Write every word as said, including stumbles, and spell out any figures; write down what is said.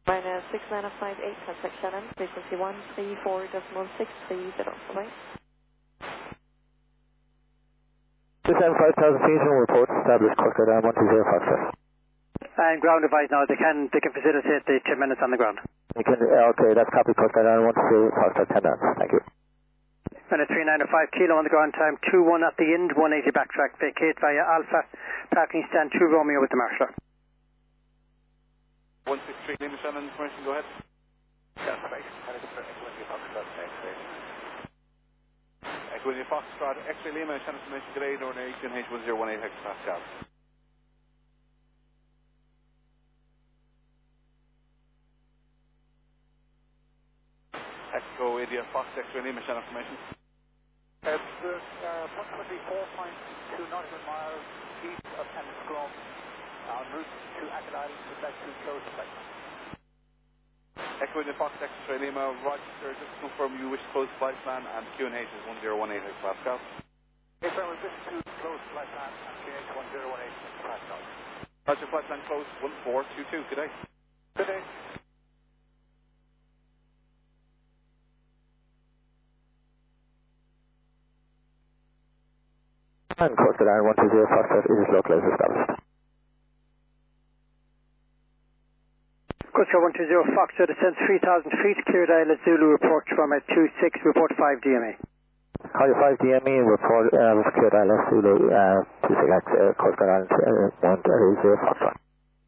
Minus six nine five eight, contact Shannon, frequency one three four decimal six three zero. Bye-bye. two seven five thousand feet, report established, Coast Guard one two zero Foxtrot. And ground advised now, they can they can facilitate the ten minutes on the ground. You can, uh, okay, that's copy, Coast Guard one two zero Foxtrot, ten minutes, thank you. Minute three nine five kilo on the ground time, two one at the end, one eighty backtrack, vacate via Alpha, parking stand two Romeo with the marshaller. one six three, Lima Shannon, information, go ahead. That's right. Equinity Foxtrot, X-ray Lima, Shannon information today, Northern Air Q N H one zero one eight hectopascal. Echo India Fox, X-ray Lima, Shannon information. Uh, we're uh, approximately four point two nautical miles east of Enniscrone, en route to Ackett Island to back to close flight. Echo India Fox, X-ray Lima, Roger, just to confirm you wish to close flight plan and Q N H is one zero one eight hectopascal. Yes, sir, we wish to close flight plan and Q N H one zero one eight hectopascal. Roger, flight plan closed, one four two two, good day. Good day. And Coast Guard one two zero Foxtrot is localized established. Coast Guard one two zero Foxtrot descends three thousand feet, cleared Islet Zulu, report from a two six, report five D M A. Call you five D M E, report, uh, cleared Island Zulu, uh, two six, uh, Coast Guard uh, one two zero Foxtrot.